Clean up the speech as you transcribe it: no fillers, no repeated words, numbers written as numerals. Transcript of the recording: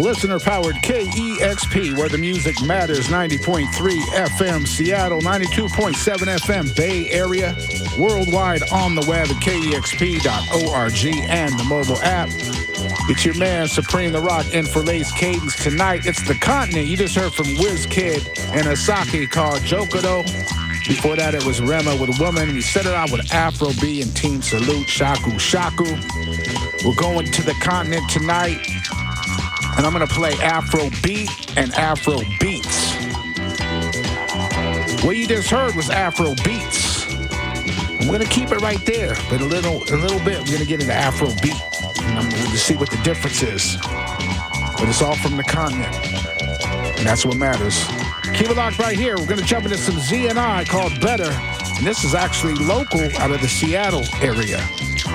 Listener-powered KEXP, where the music matters. 90.3 FM Seattle, 92.7 FM Bay Area. Worldwide on the web at KEXP.org and the mobile app. It's your man, Supreme the Rock, in for Lace Cadence tonight. It's The Continent. You just heard from WizKid and Asake called Jokado. Before that, it was Rema with Woman. We set it out with Afro B and Team Salute, Shaku Shaku. We're going to The Continent tonight, and I'm going to play Afro Beat and Afro Beats. What you just heard was Afro Beats. I'm going to keep it right there, but a little bit, we're going to get into Afro Beat. And I'm going to see what the difference is. But it's all from The Continent, and that's what matters. Keep it locked right here. We're going to jump into some Z&I called Better. And this is actually local out of the Seattle area.